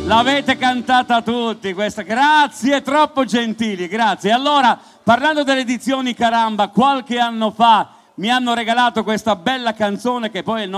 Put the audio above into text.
L'avete cantata tutti questa, grazie, troppo gentili, grazie. Allora, parlando delle edizioni Caramba, qualche anno fa mi hanno regalato questa bella canzone che poi è il